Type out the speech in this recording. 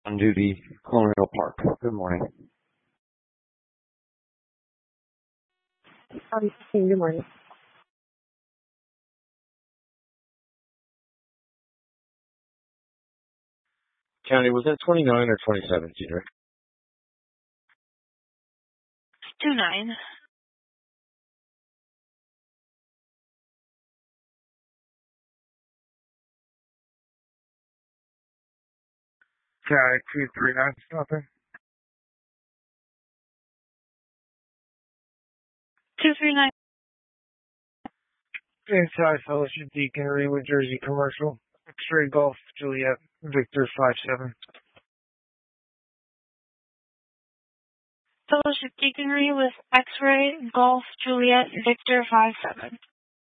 On duty, Colonial Park. Good morning. Good morning. County, was that 29 or 27, Cedric? 29. County 239 something. 239. Inside Fellowship Deaconry, New Jersey Commercial. X-ray Golf Juliet Victor 57. Fellowship Deaconry with X-Ray Golf Juliet Victor 57.